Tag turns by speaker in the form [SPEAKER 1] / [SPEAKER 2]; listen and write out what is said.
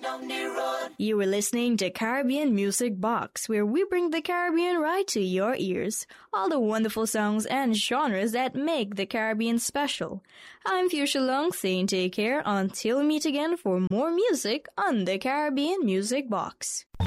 [SPEAKER 1] You were listening to Caribbean Music Box, where we bring the Caribbean right to your ears. All the wonderful songs and genres that make the Caribbean special. I'm Fuchsia Long saying take care until we meet again for more music on the Caribbean Music Box.